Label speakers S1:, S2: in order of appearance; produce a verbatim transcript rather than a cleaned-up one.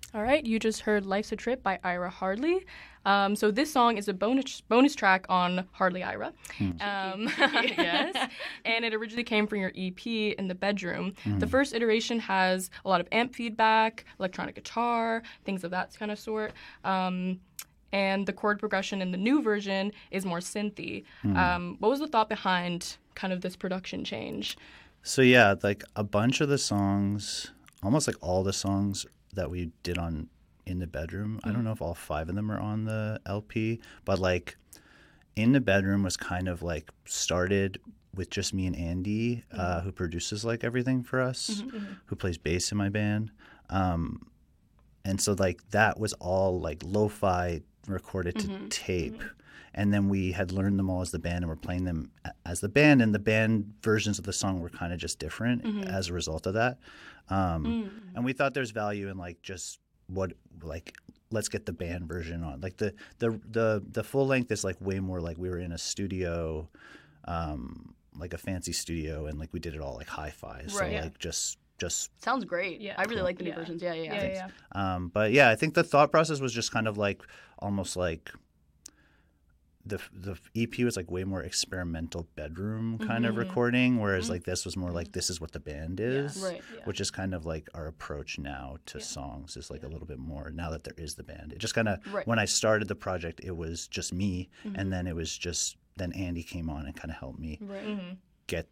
S1: All right, you just heard Life's a Trip by Ira Hardley. Um, so this song is a bonus bonus track on Hardly Ira.
S2: Mm.
S1: Um, yes, and it originally came from your E P In the Bedroom.
S2: Mm.
S1: The first iteration has a lot of amp feedback, electronic guitar, things of that kind of sort. Um, and the chord progression in the new version is more synthy.
S2: Mm.
S1: Um, what was the thought behind kind of this production change?
S2: So yeah, like a bunch of the songs, almost like all the songs that we did on In the Bedroom. Mm-hmm. I don't know if all five of them are on the L P, but like In the Bedroom was kind of like started with just me and Andy, mm-hmm. uh, who produces like everything for us, mm-hmm. who plays bass in my band. Um, and so like that was all like lo-fi recorded to mm-hmm. tape. Mm-hmm. And then we had learned them all as the band and we're playing them as the band. And the band versions of the song were kind of just different mm-hmm. as a result of that. Um, mm-hmm. And we thought there's value in like just what like let's get the band version on. Like the the the, the full length is like way more like we were in a studio, um, like a fancy studio, and like we did it all like hi-fi. So
S3: right, yeah.
S2: like just just
S3: sounds great. Yeah, I really cool. like the new
S1: yeah.
S3: versions. Yeah, yeah,
S1: yeah. yeah,
S2: yeah. Um, but yeah, I think the thought process was just kind of like almost like. The the E P was like way more experimental bedroom kind mm-hmm. of recording, whereas mm-hmm. like this was more like this is what the band is,
S3: yeah. Right, yeah.
S2: which is kind of like our approach now to yeah. songs is like yeah. a little bit more now that there is the band. It just kind of
S3: right.
S2: when I started the project, it was just me,
S3: mm-hmm.
S2: and then it was just then Andy came on and kind of helped me
S3: right. mm-hmm.